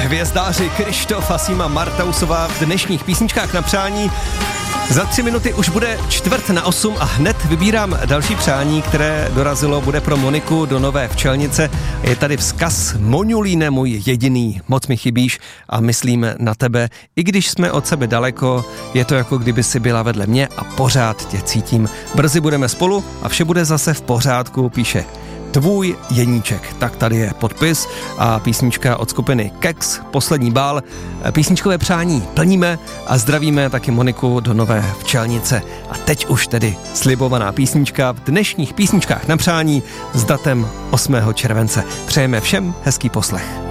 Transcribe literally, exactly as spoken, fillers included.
hvězdáři Krištof a Sima Martausová v dnešních písničkách na přání. Za tři minuty už bude čtvrt na osm a hned vybírám další přání, které dorazilo, bude pro Moniku do Nové Včelnice. Je tady vzkaz: Moňulíne můj jediný, moc mi chybíš a myslím na tebe. I když jsme od sebe daleko, je to jako kdyby si byla vedle mě a pořád tě cítím. Brzy budeme spolu a vše bude zase v pořádku, píše Tvůj Jeníček. Tak tady je podpis a písnička od skupiny Keks, Poslední bál. Písničkové přání plníme a zdravíme taky Moniku do Nové Včelnice. A teď už tedy slibovaná písnička v dnešních písničkách na přání s datem osmého července. Přejeme všem hezký poslech.